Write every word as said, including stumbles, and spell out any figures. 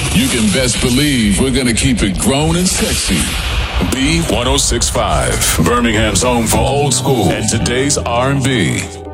You can best believe we're gonna keep it grown and sexy. B ten sixty-five, Birmingham's home for old school and today's R and B.